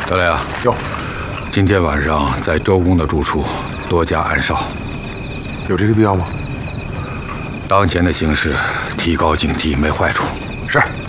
德雷啊， 哟， 今天晚上在周公的住处多加暗哨， 有这个必要吗？ 当前的形势，提高警惕没坏处。 是。